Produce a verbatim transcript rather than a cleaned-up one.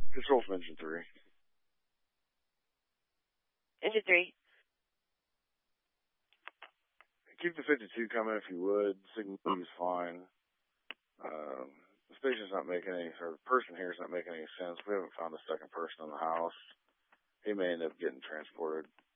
Control from engine three. Engine three. Keep the fifty-two coming if you would. Signal is fine. Um, the station's not making any, or the person here is not making any sense. We haven't found a second person in the house. He may end up getting transported